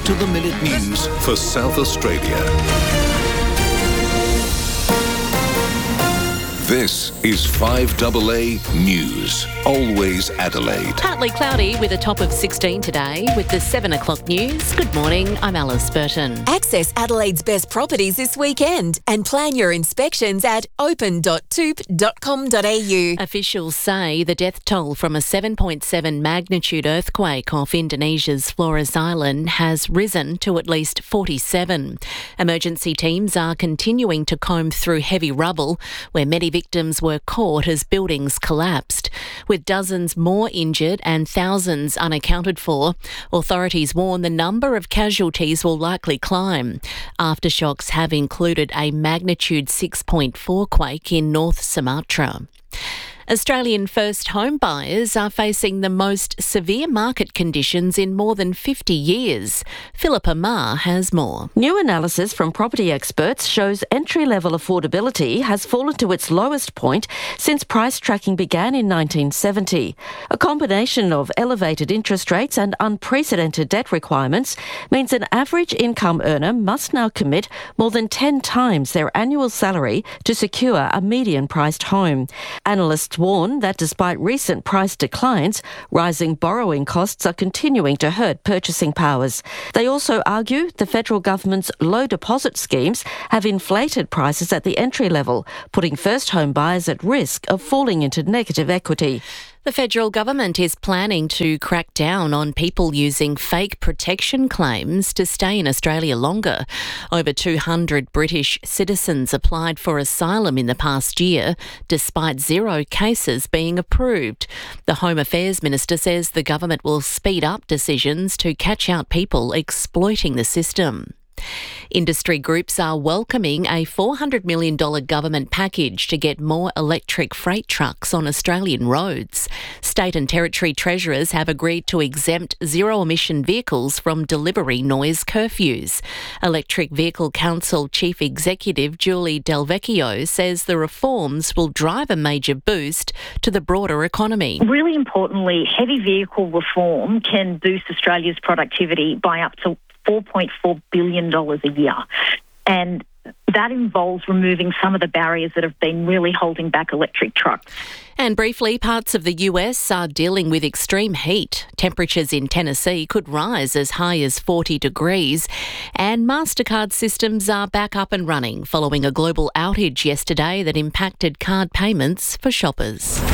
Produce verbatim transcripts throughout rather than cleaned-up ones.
up-to-the-minute news for South Australia. This is five A A News. Always Adelaide. Partly cloudy with a top of sixteen today with the seven o'clock news. Good morning, I'm Alice Burton. Access Adelaide's best properties this weekend and plan your inspections at open dot toop dot com dot a u. Officials say the death toll from a seven point seven magnitude earthquake off Indonesia's Flores Island has risen to at least forty-seven. Emergency teams are continuing to comb through heavy rubble where many victims were caught as buildings collapsed. With dozens more injured and thousands unaccounted for, authorities warn the number of casualties will likely climb. Aftershocks have included a magnitude six point four quake in North Sumatra. Australian first home buyers are facing the most severe market conditions in more than fifty years. Philippa Ma has more. New analysis from property experts shows entry-level affordability has fallen to its lowest point since price tracking began in nineteen seventy. A combination of elevated interest rates and unprecedented debt requirements means an average income earner must now commit more than ten times their annual salary to secure a median-priced home. Analysts warn that despite recent price declines, rising borrowing costs are continuing to hurt purchasing powers. They also argue the federal government's low deposit schemes have inflated prices at the entry level, putting first home buyers at risk of falling into negative equity. The federal government is planning to crack down on people using fake protection claims to stay in Australia longer. Over two hundred British citizens applied for asylum in the past year, despite zero cases being approved. The Home Affairs Minister says the government will speed up decisions to catch out people exploiting the system. Industry groups are welcoming a four hundred million dollars government package to get more electric freight trucks on Australian roads. State and territory treasurers have agreed to exempt zero-emission vehicles from delivery noise curfews. Electric Vehicle Council Chief Executive Julie Delvecchio says the reforms will drive a major boost to the broader economy. Really importantly, heavy vehicle reform can boost Australia's productivity by up to four point four billion dollars a year. And that involves removing some of the barriers that have been really holding back electric trucks. And briefly, parts of the U S are dealing with extreme heat. Temperatures in Tennessee could rise as high as forty degrees. And MasterCard systems are back up and running following a global outage yesterday that impacted card payments for shoppers.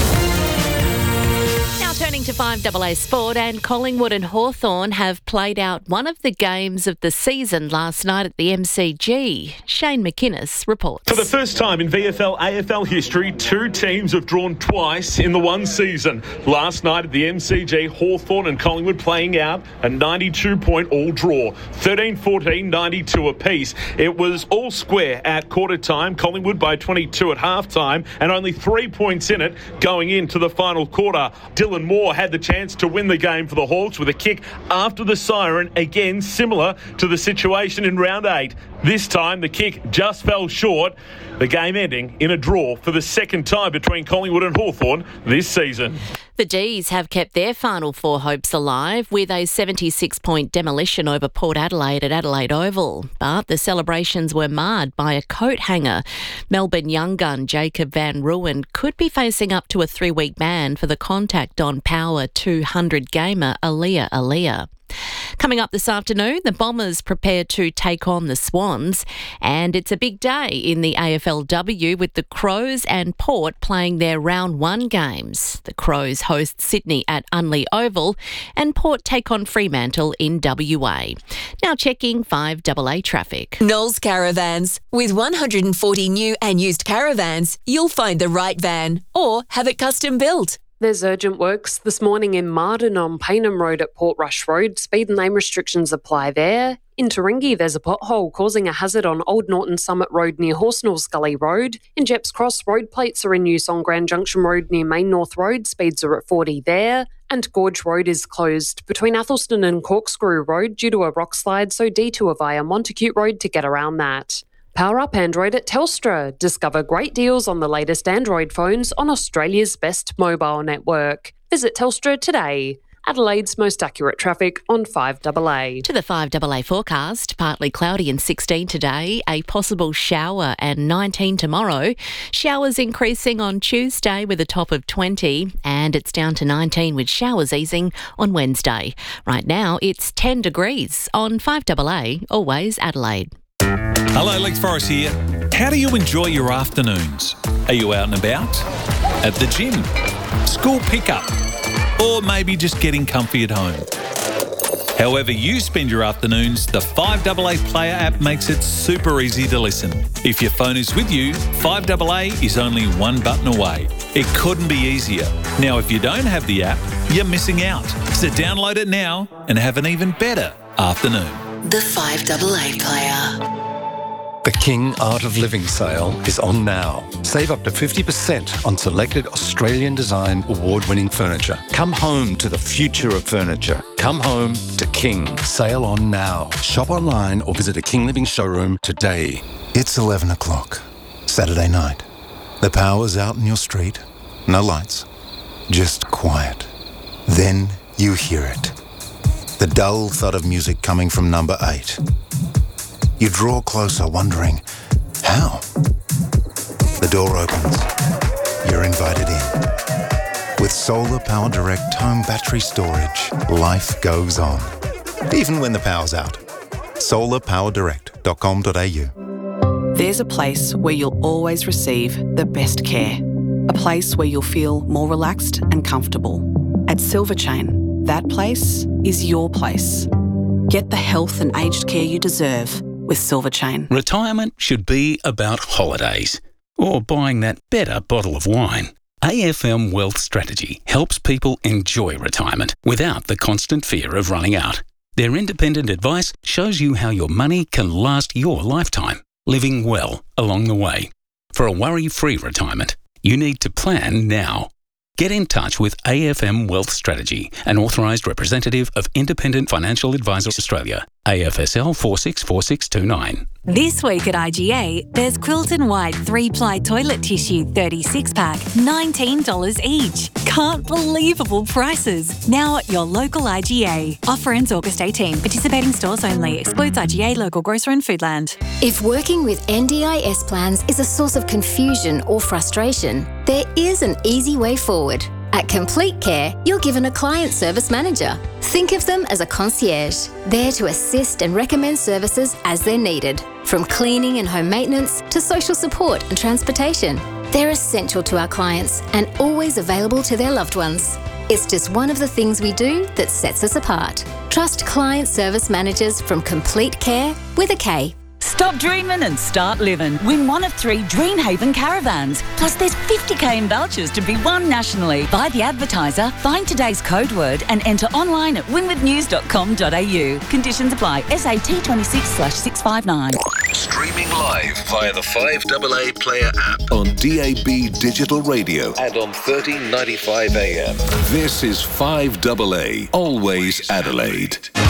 Turning to five A A Sport, and Collingwood and Hawthorn have played out one of the games of the season last night at the M C G. Shane McInnes reports. For the first time in V F L A F L history, two teams have drawn twice in the one season. Last night at the M C G, Hawthorn and Collingwood playing out a ninety-two point all draw, thirteen fourteen, ninety-two apiece. It was all square at quarter time, Collingwood by twenty-two at half time, and only three points in it going into the final quarter. Dylan Moore had the chance to win the game for the Hawks with a kick after the siren, again similar to the situation in round eight. This time the kick just fell short, the game ending in a draw for the second time between Collingwood and Hawthorn this season. The D's have kept their Final Four hopes alive with a seventy-six point demolition over Port Adelaide at Adelaide Oval. But the celebrations were marred by a coat hanger. Melbourne young gun Jacob Van Rooyen could be facing up to a three-week ban for the contact on Power two hundred gamer Aaliyah Aaliyah. Coming up this afternoon, the Bombers prepare to take on the Swans, and it's a big day in the A F L W with the Crows and Port playing their round one games. The Crows host Sydney at Unley Oval and Port take on Fremantle in W A. Now checking five A A traffic. Knowles Caravans. With one hundred forty new and used caravans, you'll find the right van or have it custom built. There's urgent works this morning in Marden on Paynham Road at Port Rush Road. Speed and lane restrictions apply there. In Taringi, there's a pothole causing a hazard on Old Norton Summit Road near Horsnell Gully Road. In Jepps Cross, road plates are in use on Grand Junction Road near Main North Road. Speeds are at forty there. And Gorge Road is closed between Athelston and Corkscrew Road due to a rock slide, so detour via Montacute Road to get around that. Power up Android at Telstra. Discover great deals on the latest Android phones on Australia's best mobile network. Visit Telstra today. Adelaide's most accurate traffic on five A A. To the five A A forecast, partly cloudy and sixteen today, a possible shower and nineteen tomorrow. Showers increasing on Tuesday with a top of twenty, and it's down to nineteen with showers easing on Wednesday. Right now it's ten degrees on five A A, always Adelaide. Hello, Lex Forrest here. How do you enjoy your afternoons? Are you out and about? At the gym? School pickup? Or maybe just getting comfy at home? However you spend your afternoons, the five A A Player app makes it super easy to listen. If your phone is with you, five A A is only one button away. It couldn't be easier. Now, if you don't have the app, you're missing out. So download it now and have an even better afternoon. The five A A Player. The King Art of Living sale is on now. Save up to fifty percent on selected Australian design award-winning furniture. Come home to the future of furniture. Come home to King. Sale on now. Shop online or visit a King Living showroom today. It's eleven o'clock, Saturday night. The power's out in your street. No lights. Just quiet. Then you hear it. The dull thud of music coming from number eight. You draw closer, wondering, how? The door opens. You're invited in. With Solar Power Direct home battery storage, life goes on. Even when the power's out. solar power direct dot com dot a u. There's a place where you'll always receive the best care. A place where you'll feel more relaxed and comfortable. At Silverchain, that place is your place. Get the health and aged care you deserve with Silverchain. Retirement should be about holidays or buying that better bottle of wine. A F M Wealth Strategy helps people enjoy retirement without the constant fear of running out. Their independent advice shows you how your money can last your lifetime, living well along the way. For a worry-free retirement, you need to plan now. Get in touch with A F M Wealth Strategy, an authorised representative of Independent Financial Advisors Australia, A F S L four six four six two nine. This week at I G A, there's Quilton White three-ply toilet tissue thirty-six pack, nineteen dollars each. Can't believable prices. Now at your local I G A. Offer ends August eighteenth. Participating stores only. Excludes I G A, local grocer and Foodland. If working with N D I S plans is a source of confusion or frustration, there is an easy way forward. At Complete Care, you're given a client service manager. Think of them as a concierge, there to assist and recommend services as they're needed, from cleaning and home maintenance to social support and transportation. They're essential to our clients and always available to their loved ones. It's just one of the things we do that sets us apart. Trust client service managers from Complete Care with a K. Stop dreaming and start living. Win one of three Dreamhaven caravans. Plus there's fifty k in vouchers to be won nationally. Buy the advertiser, find today's code word and enter online at winwood news dot com dot a u. Conditions apply. S A T twenty-six slash six five nine. Streaming live via the five A A Player app on D A B Digital Radio and on thirteen ninety-five A M. This is five A A, always Adelaide.